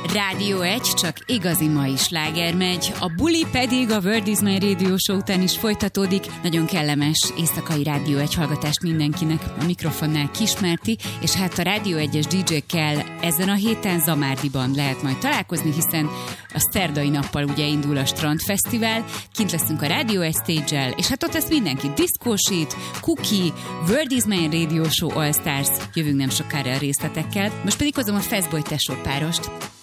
Rádió 1, csak igazi mai sláger megy. A buli pedig a World is My Radio Show után is folytatódik. Nagyon kellemes éjszakai Rádió 1 hallgatást mindenkinek. A mikrofonnál Kismárti, és hát a Rádió 1-es DJ-kkel ezen a héten Zamárdiban lehet majd találkozni, hiszen a szerdai nappal ugye indul a Strandfesztivál. Kint leszünk a Rádió 1 stage-el, és hát ott lesz mindenki. Diszkósít, Cookie, World is My Radio Show All Stars. Jövünk nem sokára a részletekkel. Most pedig hozom a Fastboy tesó párost.